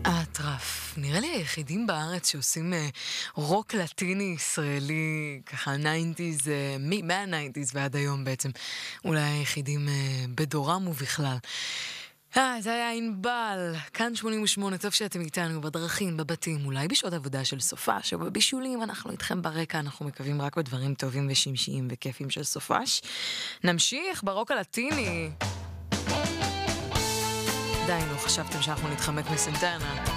האטרף, נראה לי היחידים בארץ שעושים רוק לטיני ישראלי, ככה 90s, מה-90s ועד היום בעצם, אולי היחידים בדורם ובכלל. זה היה ענבל, כאן 88, טוב שאתם איתנו בדרכים, בבתים, אולי בשעות עבודה של סופש, או בבישולים, אנחנו איתכם ברקע, אנחנו מקווים רק בדברים טובים ושמשיים וכיפים של סופש. נמשיך ברוק הלטיני. די, נו, חשבתם שאנחנו נתחמק מסנטנה.